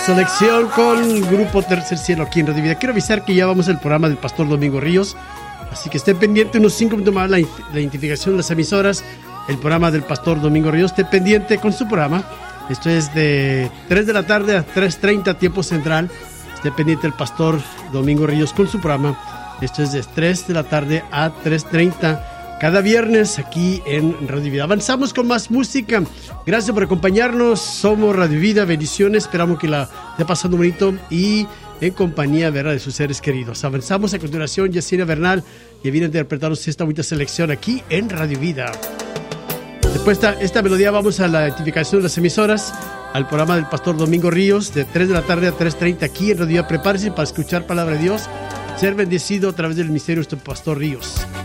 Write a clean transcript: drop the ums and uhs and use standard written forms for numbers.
Selección con Grupo Tercer Cielo aquí en Radio Vida. Quiero avisar que ya vamos al programa del Pastor Domingo Ríos, así que esté pendiente unos 5 minutos más la identificación de las emisoras. El programa del Pastor Domingo Ríos, esté pendiente con su programa. Esto es de 3 de la tarde a 3:30 tiempo central. Esté pendiente el Pastor Domingo Ríos con su programa. Esto es de 3 de la tarde a 3:30 cada viernes aquí en Radio Vida. Avanzamos con más música. Gracias por acompañarnos. Somos Radio Vida. Bendiciones. Esperamos que la esté pasando bonito y en compañía, ¿verdad?, de sus seres queridos. Avanzamos a continuación. Yesenia Bernal que viene a interpretarnos esta bonita selección aquí en Radio Vida. Después de esta melodía vamos a la identificación de las emisoras, al programa del Pastor Domingo Ríos de 3 de la tarde a 3:30 aquí en Radio Vida. Prepárese para escuchar palabra de Dios, ser bendecido a través del misterio de nuestro Pastor Ríos.